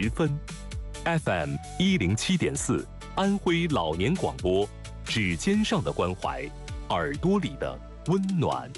分 ，FM 107.4，安徽老年广播，指尖上的关怀，耳朵里的温暖。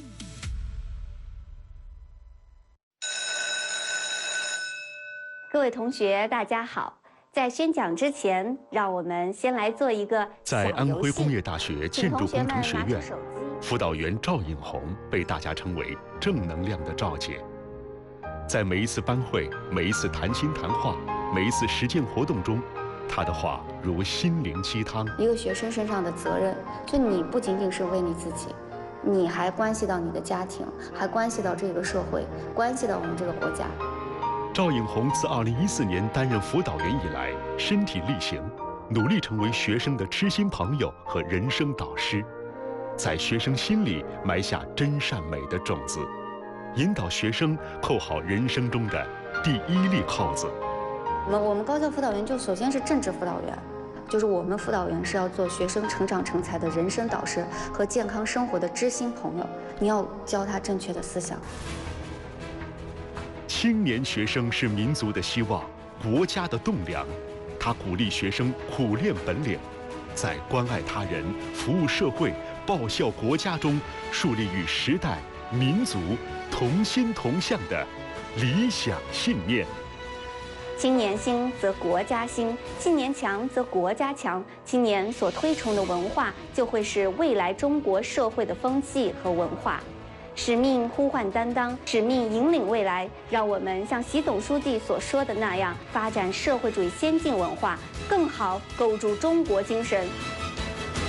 各位同学，大家好。在宣讲之前，让我们先来做一个在安徽工业大学建筑工程学院，辅导员赵颖红被大家称为正能量的赵姐。在每一次班会、每一次谈心谈话、每一次实践活动中，她的话如心灵鸡汤。 一个学生身上的责任，就你不仅仅是为你自己，你还关系到你的家庭，还关系到这个社会，关系到我们这个国家。 赵颖红自2014年担任辅导员以来，身体力行，努力成为学生的知心朋友和人生导师，在学生心里埋下真善美的种子，引导学生扣好人生中的第一粒扣子。 我们高校辅导员就首先是政治辅导员，就是我们辅导员是要做学生成长成才的人生导师和健康生活的知心朋友，你要教他正确的思想。 青年学生是民族的希望，国家的栋梁。他鼓励学生苦练本领，在关爱他人、服务社会、报效国家中，树立与时代、民族同心同向的理想信念。 青年兴则国家兴，青年强则国家强。青年所推崇的文化，就会是未来中国社会的风气和文化。使命呼唤担当，使命引领未来，让我们像习总书记所说的那样，发展社会主义先进文化，更好构筑中国精神，